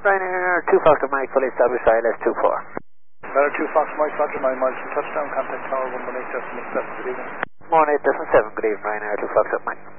Ryanair 2 Fox Mike, fully established ILS 24. Ryanair 2 Fox Mike, Roger 9 miles from touchdown, contact tower 118.7, good evening. 118.7, good evening, Ryanair 2 Fox Mike.